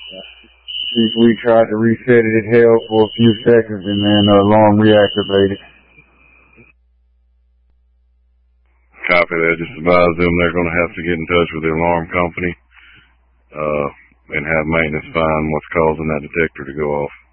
We tried to reset it. It held for a few seconds, and then the alarm reactivated. Copy that. Just advise them they're going to have to get in touch with the alarm company and have maintenance find what's causing that detector to go off.